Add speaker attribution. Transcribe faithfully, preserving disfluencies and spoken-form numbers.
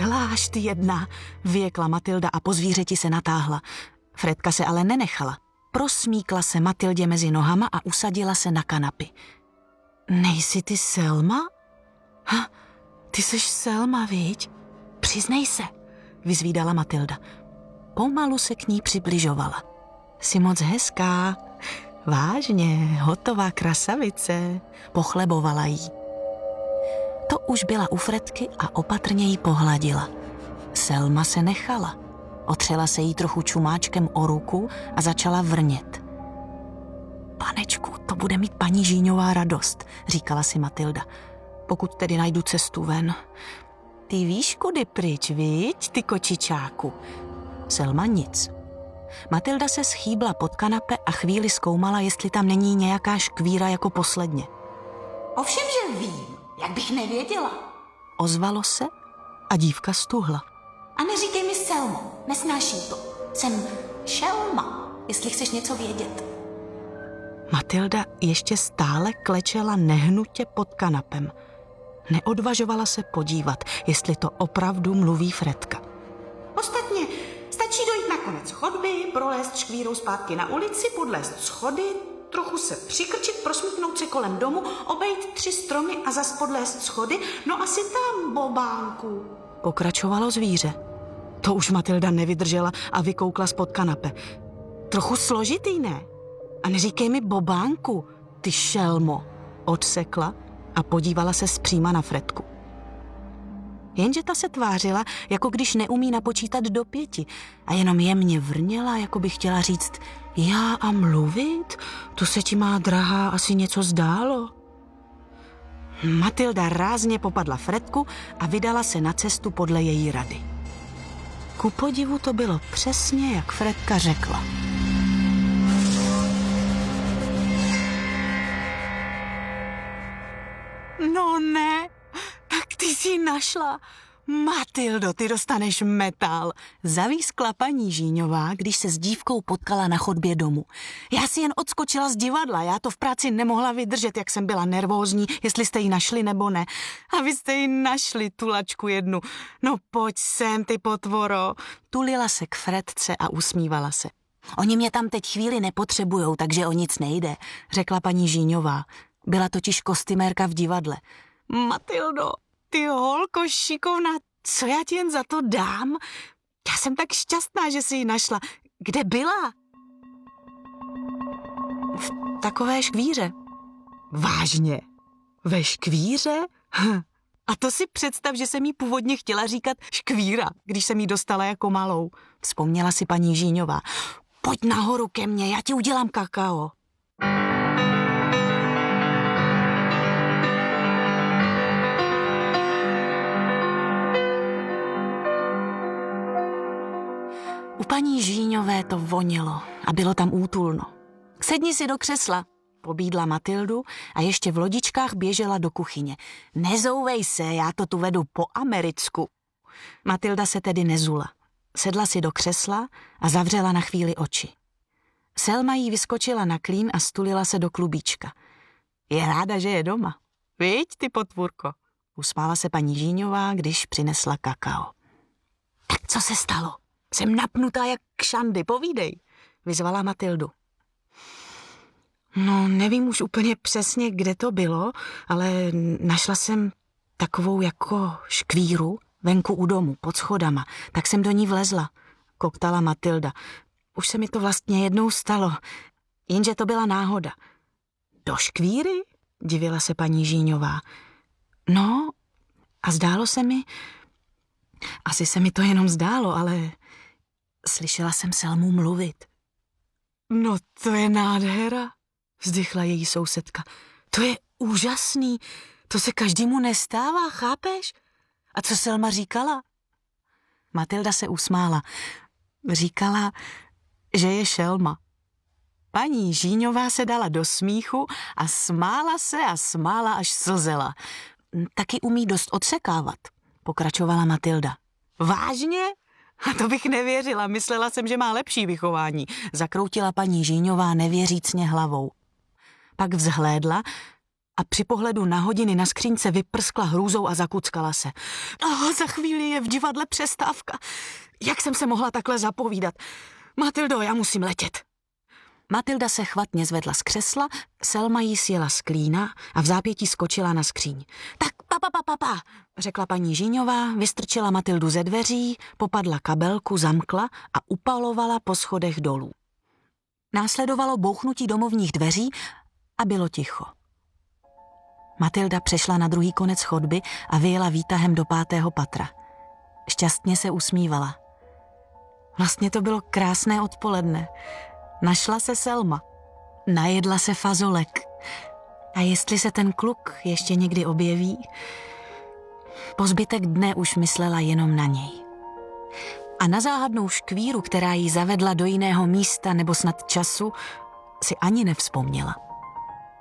Speaker 1: Hláš ty jedna, vyjekla Matylda a po zvířeti se natáhla. Fredka se ale nenechala. Prosmíkla se Matildě mezi nohama a usadila se na kanapy. Nejsi ty Selma? Ha, ty seš Selma, viď? Přiznej se, vyzvídala Matylda. Pomalu se k ní přibližovala. Jsi moc hezká. Vážně, hotová krasavice, pochlebovala jí. To už byla u Fredky a opatrně jí pohladila. Selma se nechala. Otřela se jí trochu čumáčkem o ruku a začala vrnět. Panečku, to bude mít paní Žíňová radost, říkala si Matylda. Pokud tedy najdu cestu ven. Ty víš, kudy pryč, viď, ty kočičáku? Selma nic. Matylda se schýbla pod kanape a chvíli zkoumala, jestli tam není nějaká škvíra jako posledně.
Speaker 2: Ovšem, že vím, jak bych nevěděla.
Speaker 1: Ozvalo se a dívka stuhla.
Speaker 2: A neříkej mi Selmo, nesnáším to. Jsem Šelma, jestli chceš něco vědět.
Speaker 1: Matylda ještě stále klečela nehnutě pod kanapem. Neodvažovala se podívat, jestli to opravdu mluví Fredka.
Speaker 2: Ostatně stačí dojít na konec chodby, prolézt škvírou zpátky na ulici, podlézt schody, trochu se přikrčit, prosmítnout se kolem domu, obejít tři stromy a zas podlézt schody, no asi tam, bobánku.
Speaker 1: Pokračovalo zvíře. To už Matylda nevydržela a vykoukla spod kanape. Trochu složitý, ne? A neříkej mi bobánku, ty šelmo, odsekla a podívala se zpříma na Fredku. Jenže ta se tvářila, jako když neumí napočítat do pěti a jenom jemně vrněla, jako by chtěla říct, já a mluvit? To se ti, má drahá, asi něco zdálo. Matylda rázně popadla Fredku a vydala se na cestu podle její rady. Ku podivu to bylo přesně, jak Fredka řekla. No ne, tak ty jsi našla. Matyldo, ty dostaneš metal, zavískla paní Žíňová, když se s dívkou potkala na chodbě domu. Já si jen odskočila z divadla, já to v práci nemohla vydržet, jak jsem byla nervózní, jestli jste ji našli nebo ne. A vy jste ji našli, tu lačku jednu. No pojď sem, ty potvoro. Tulila se k Fredce a usmívala se. Oni mě tam teď chvíli nepotřebujou, takže o nic nejde, řekla paní Žíňová. Byla totiž kostymérka v divadle. Matyldo, ty holko šikovná, co já ti jen za to dám? Já jsem tak šťastná, že jsi ji našla. Kde byla? V takové škvíře. Vážně? Ve škvíře? Hm. A to si představ, že jsem jí původně chtěla říkat škvíra, když jsem jí dostala jako malou. Vzpomněla si paní Žíňová. Pojď nahoru ke mně, já ti udělám kakao. U paní Žíňové to vonilo a bylo tam útulno. Sedni si do křesla, pobídla Matyldu a ještě v lodičkách běžela do kuchyně. Nezouvej se, já to tu vedu po americku. Matylda se tedy nezula. Sedla si do křesla a zavřela na chvíli oči. Selma jí vyskočila na klín a stulila se do klubíčka. Je ráda, že je doma. Viď, ty potvůrko, usmála se paní Žíňová, když přinesla kakao. Tak co se stalo? Jsem napnutá jak kšandy, povídej, vyzvala Matyldu. No, nevím už úplně přesně, kde to bylo, ale našla jsem takovou jako škvíru venku u domu, pod schodama, tak jsem do ní vlezla, koktala Matylda. Už se mi to vlastně jednou stalo, jenže to byla náhoda. Do škvíry? Divila se paní Žíňová. No, a zdálo se mi, asi se mi to jenom zdálo, ale slyšela jsem Selmu mluvit. No to je nádhera, vzdychla její sousedka. To je úžasný, to se každému nestává, chápeš? A co Selma říkala? Matylda se usmála. Říkala, že je šelma. Paní Žíňová se dala do smíchu a smála se a smála, až slzela. Taky umí dost odsekávat, pokračovala Matylda. Vážně? A to bych nevěřila, myslela jsem, že má lepší vychování, zakroutila paní Žíňová nevěřícně hlavou. Pak vzhlédla a při pohledu na hodiny na skřínce vyprskla hrůzou a zakuckala se. Oh, za chvíli je v divadle přestávka. Jak jsem se mohla takhle zapovídat? Matildo, já musím letět. Matilda se chvatně zvedla z křesla, Selma jí sjela z klína a v zápětí skočila na skříň. Tak papa, papa, papa, řekla paní Žíňová, vystrčila Matildu ze dveří, popadla kabelku, zamkla a upalovala po schodech dolů. Následovalo bouchnutí domovních dveří a bylo ticho. Matilda přešla na druhý konec chodby a vyjela výtahem do pátého patra. Šťastně se usmívala. Vlastně to bylo krásné odpoledne. Našla se Selma. Najedla se fazolek. A jestli se ten kluk ještě někdy objeví? Po zbytek dne už myslela jenom na něj. A na záhadnou škvíru, která ji zavedla do jiného místa nebo snad času, si ani nevzpomněla.